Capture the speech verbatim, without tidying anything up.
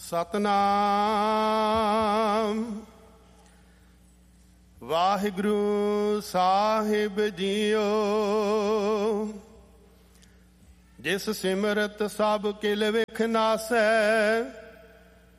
ਸਤਨਾਮ। ਵਾਹਿਗੁਰੂ ਸਾਹਿਬ JIO. ਜਿਸ ਸਿਮਰਤ ਸਭ ਕਿਲ ਵਿਖ ਨਾਸੈ,